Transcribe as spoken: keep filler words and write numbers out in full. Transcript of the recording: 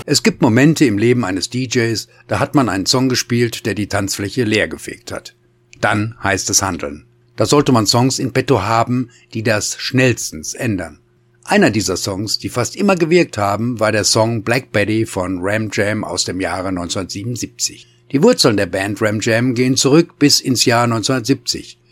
Es gibt Momente im Leben eines D Js, da hat man einen Song gespielt, der die Tanzfläche leergefegt hat. Dann heißt es handeln. Da sollte man Songs in petto haben, die das schnellstens ändern. Einer dieser Songs, die fast immer gewirkt haben, war der Song Black Betty von Ram Jam aus dem Jahre neunzehnhundertsiebenundsiebzig. Die Wurzeln der Band Ram Jam gehen zurück bis ins Jahr neunzehnhundertsiebzig.